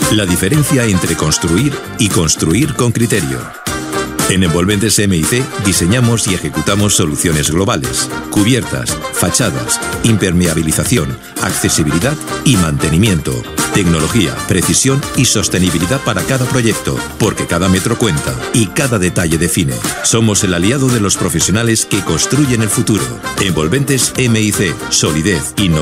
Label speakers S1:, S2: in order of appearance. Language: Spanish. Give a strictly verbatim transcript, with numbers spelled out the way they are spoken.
S1: La diferencia entre construir y construir con criterio. En Envolventes M I C diseñamos y ejecutamos soluciones globales, cubiertas, fachadas, impermeabilización, accesibilidad y mantenimiento. Tecnología, precisión y sostenibilidad para cada proyecto, porque cada metro cuenta y cada detalle define. Somos el aliado de los profesionales que construyen el futuro. Envolventes M I C, solidez, innovación